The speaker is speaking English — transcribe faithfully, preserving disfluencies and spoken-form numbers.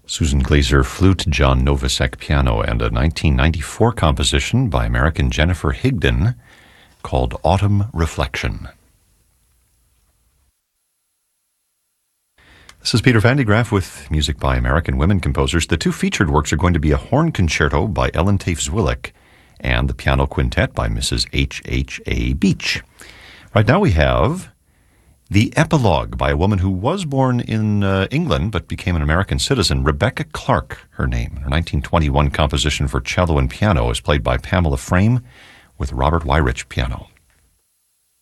Susan Glazer flute, John Novosek piano, and a nineteen ninety-four composition by American Jennifer Higdon called Autumn Reflection. This is Peter Van de Graaff with music by American women composers. The two featured works are going to be a horn concerto by Ellen Tafe-Zwillik and the piano quintet by Missus H H A. Beach. Right now we have The Epilogue by a woman who was born in uh, England but became an American citizen, Rebecca Clark, her name. Her nineteen twenty-one composition for cello and piano is played by Pamela Frame with Robert Wyrich piano.